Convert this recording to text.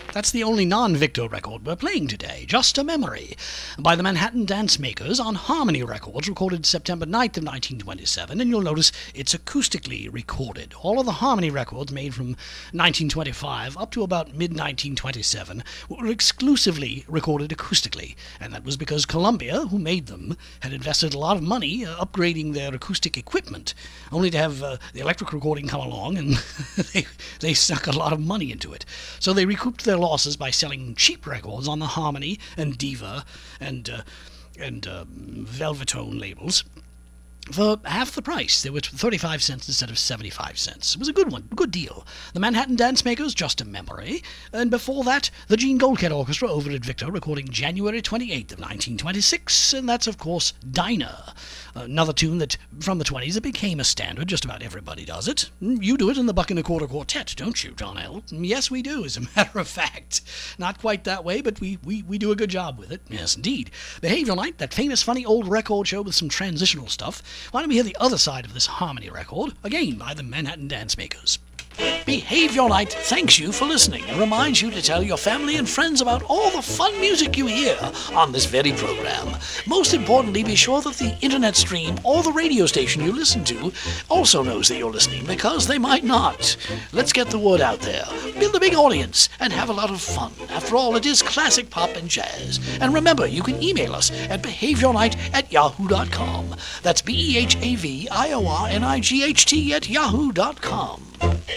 That's the only non-Victor record we're playing today, Just a Memory, by the Manhattan Dance Makers on Harmony Records, recorded September 9th of 1927, and you'll notice it's acoustically recorded. All of the Harmony records made from 1925 up to about mid-1927 were exclusively recorded acoustically, and that was because Columbia, who made them, had invested a lot of money upgrading their acoustic equipment, only to have the electric recording come along, and they sunk a lot of money into it. So they recouped their losses by selling cheap records on the Harmony and Diva and Velvetone labels for half the price. They were 35 cents instead of 75 cents. It was a good one, a good deal. The Manhattan Dance Makers, Just a Memory, and before that, the Gene Goldcat Orchestra over at Victor, recording January 28th of 1926, and that's, of course, Dinah, another tune that, from the 20s, it became a standard. Just about everybody does it. You do it in the Buck and a Quarter Quartet, don't you, John L.? Yes, we do, as a matter of fact. Not quite that way, but we do a good job with it. Yes, indeed. Behavioral Night, that famous, funny old record show with some transitional stuff. Why don't we hear the other side of this Harmony record, again by the Manhattan Dance Makers. Behavioral Night thanks you for listening and reminds you to tell your family and friends about all the fun music you hear on this very program. Most importantly, be sure that the internet stream or the radio station you listen to also knows that you're listening, because they might not. Let's get the word out there, build a big audience, and have a lot of fun. After all, it is classic pop and jazz. And remember, you can email us at behaviornight@yahoo.com. That's BEHAVIORNIGHT@yahoo.com.